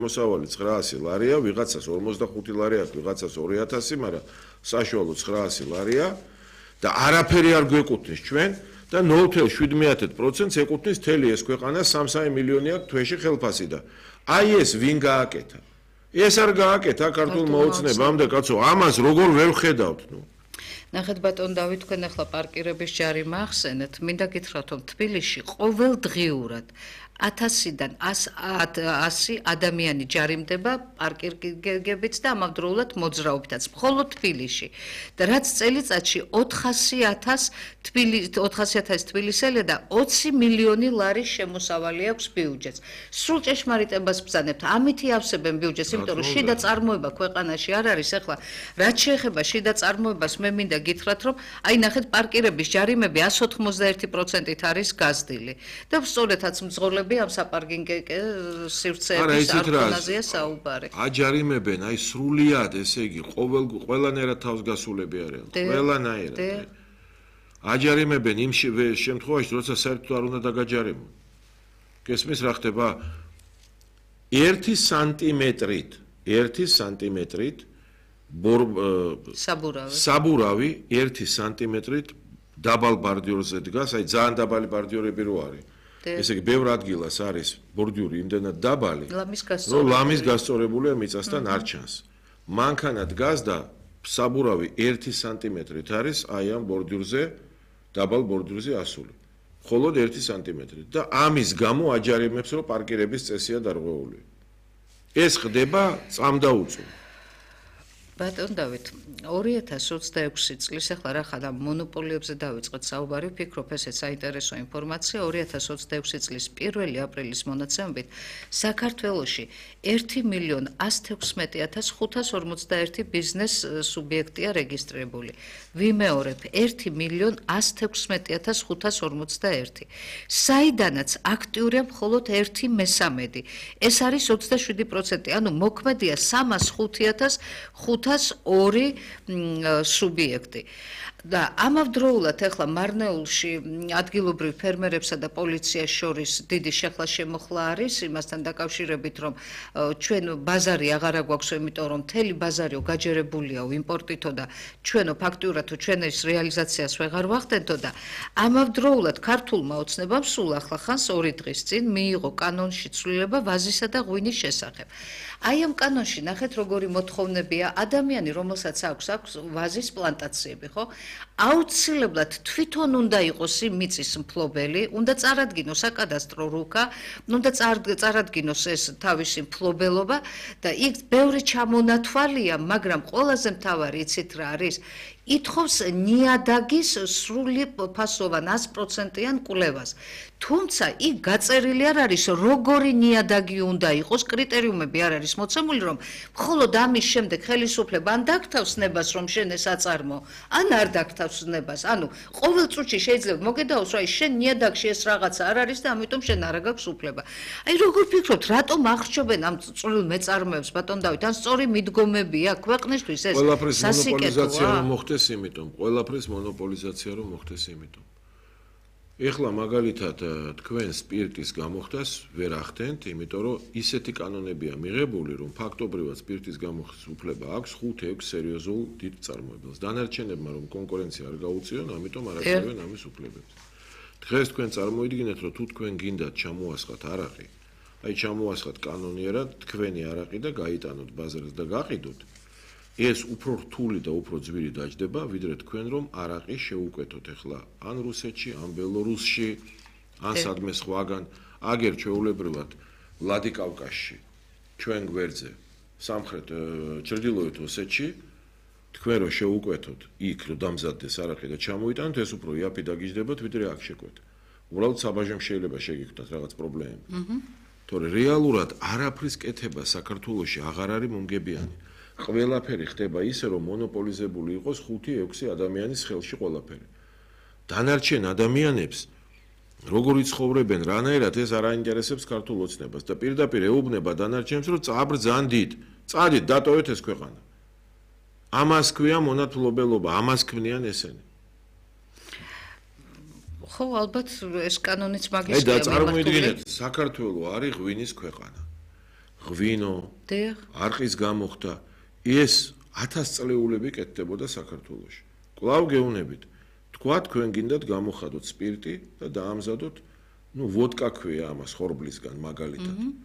მოსავალი 900 ლარია, ვიღაცას 45 ლარი აქვს, ვიღაცას 2000, მაგრამ საშუალო 900 ლარია და არაფერი არ გვეკუთვნის ჩვენ და 0.7% ეკუთვნის მთელი ეს ქვეყანა 3 მილიონი აქვს თვეში ხელფასი და აი ეს ვინ გააკეთა? ეს არ გააკეთა ქართულ მოუწნებამ და კაცო, ამას როგორ ვერ ვხედავთ, ნუ? ნახეთ ბატონ დავით, თქვენ ახლა პარკირების ჯარი მახსენეთ, მინდა გითხრათ, რომ თბილისში ყოველდღიურად 1000-დან 100 ადამიანი ჯარიმდება პარკინგებით და ამავდროულად მოძრაობითაც მხოლოდ თბილისში. და რაც წელიწადში 400,000 თბილისელი და 20 მილიონი ლარის შემოსავალი აქვს ბიუჯეტს. სრულ ჭეშმარიტებას ბრძანებთ. ამითი ავსებენ ბიუჯეტს, იმიტომ რომ შიდა წარმოება ქვეყანაში არ არის. ახლა რაც შეეხება შიდა წარმოებას, მე მინდა გითხრათ, რომ აი ნახეთ პარკირების ჯარიმები 191%-ით არის გაზრდილი. და სწორედაც მძღოლები ამ საპარკინგო სივრცეების არქონაზეა საუბარი. აჯარიმებენ, აი სრულიად, ესე იგი, ყველანაირად თავს გასულები არიან. ყველანაირად. აჯარიმებენ იმ შემთხვევაში, როცა საერთოდ არ უნდა დაგაჯარიმონ. გესმის რა ხდება? 1 სანტიმეტრით საბურავი 1 სანტიმეტრით დაბალ ბარდიორზე დგას, აი ძალიან დაბალი ბარდიორები რო არის. ესე იგი, ბევრ ადგილას არის ბორდიური იმდენად დაბალი, რომ ლამის გასწორებულია მიწასთან არ ჩანს. მანქანა დგას და საბურავი 1 სანტიმეტრით არის აი ამ ბორდიურზე, დაბალ ბორდიურზე ასული. მხოლოდ 1 სანტიმეტრით და ამის გამო აჯარიმებს, რომ პარკირების წესია დარღვეული. ეს ხდება წამდაუწუ. ბატონ დავით, 2026 წლის ახლა რა ხარ ამ მონოპოლიებზე დავიწყეთ საუბარი, ვფიქრობ ესეც საინტერესო ინფორმაცია. 2026 წლის 1 აპრილის მონაცემებით საქართველოში 1.116.541 ბიზნეს სუბიექტია რეგისტრირებული. ვიმეორებ 1.116.541. საიდანაც აქტიურია მხოლოდ 1/3. ეს არის 27%, ანუ მოქმედია 305,502 სუბიექტი. და ამავდროულად ახლა მარნეულში ადგილობრივ ფერმერებსა და პოლიციას შორის დიდი შეხლა შემოხლა არის იმასთან დაკავშირებით, რომ ჩვენ ბაზარი აღარა გვაქვს, იმიტომ რომ მთელი ბაზარიო გაჯერებულია იმპორტითო და ჩვენო ფაქტურათო ჩვენ ეს რეალიზაციას ვეღარ ვახდენთო და ამავდროულად ქართულმა ოცნებამ სულ ახლა ხანს 2 დღის წინ მიიღო კანონში ცვლილება ვაზისა და ღვინის შესახებ. აი ამ კანონში ნახეთ როგორი მოთხოვნებია, ადამიანი რომელსაც აქვს ვაზის პლანტაციები, ხო? აუცილებლად თვითონ უნდა იყოს იმ მიწის მფლობელი, უნდა წარადგინოს საკადასტრო რუკა, უნდა წარადგინოს ეს თავისი მფლობელობა და იქ ბევრი ჩამონათვალია, მაგრამ ყველაზე მთავარი იცით რა არის? ითხოვს ნიადაგის სრული ფასოვან 100%-იან კვლევას. თუმცა იქ გაწერილი არ არის როგორი ნიადაგი უნდა იყოს, კრიტერიუმები არ არის მოცემული, რომ მხოლოდ ამის შემდეგ ხელისუფლება ან დაგთავს ნებას, რომ შენ ეს აწარმო, ან არ დაგთავს ნებას. ანუ ყოველ წუთში შეიძლება მოგედაოს, რომ აი შენ ნიადაგში ეს რაღაცა არ არის და ამიტომ შენ არ გაქვს უფლება. აი როგორ ფიქრობთ, რატომ აღრჩობენ ამ წვრილ მეწარმეებს, ბატონ დავით, ან სწორი მიდგომებია ქვეყნისთვის ეს სასიკეთოა? ყველაფრის მონოპოლიზაცია რომ მოხდეს იმიტომ. ეხლა მაგალითად თქვენ სპირტის გამოხდას ვერ ახდენთ, იმიტომ რომ ისეთი კანონებია მიღებული, რომ ფაქტობრივად სპირტის გამოხდის უფლება აქვს 5-6 სერიოზულ დიდ წარმოებელს. დანარჩენებმა რომ კონკურენცია არ გაუწიონ, ამიტომ არ აძლევენ ამის უფლებებს. დღეს თქვენ წარმოიდგინეთ, რომ თუ თქვენ გინდათ ჩამოასხათ არაყი, აი ჩამოასხათ კანონიერად თქვენი არაყი და გაიტანოთ ბაზარს და გაყიდოთ. ეს უფრო რთული და უფრო ძვირი დაჯდება, ვიდრე თქვენ რომ არაყი შეუკვეთოთ ახლა ან რუსეთში, ან ბელორუსში, ან სადმე სხვაგან, აგერ ჩვეულებრივად ვლადიკავკაზში, ჩვენ გვერდზე, სამხრეთ ჩრდილოეთ ოსეთში, თქვენ რომ შეუკვეთოთ იქ რომ დამზადდეს არაყი და ჩამოიტანოთ, ეს უფრო იაფი დაგიჯდებათ, ვიდრე აქ შეკვეთ. უბრალოდ საბაჟემ შეიძლება შეგიხვდათ რაღაც პრობლემები. თორე რეალურად არაფრის კეთება საქართველოში აღარ არის მომგებიანი. ყველაფერი ხდება ისე, რომ მონოპოლიზებული იყოს 5-6 ადამიანის ხელში ყველაფერი. დანარჩენ ადამიანებს როგორი ცხოვრობენ, რანაირად ეს არ აინტერესებს ქართულ ოცნებას და პირდაპირ ეუბნება დანარჩენებს, რომ წააბრძანდით, წადით, დატოვეთ ეს ქვეყანა. ამას ქვია მონათმფლობელობა, ამას ქმნიან ესენი. ხო, ალბათ ეს კანონიც მაგის და წარმოიდგინეთ, საქართველო არის ღვინის ქვეყანა. ღვინო, დიახ. არყის გამოხდა, ეს 1000 წლეულები კეთდებოდა საქართველოში. კვლავ გეუბნებით, თქვა თქვენ გინდათ გამოხადოთ სპირტი და დაამზადოთ, ვოდკა ქვია ამას ხორბლისგან მაგალითად.